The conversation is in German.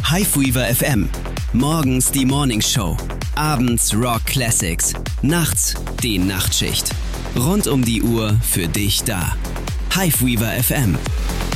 Highweaver FM. Morgens die Morningshow. Abends Rock Classics. Nachts die Nachtschicht. Rund um die Uhr für dich da. Highweaver FM.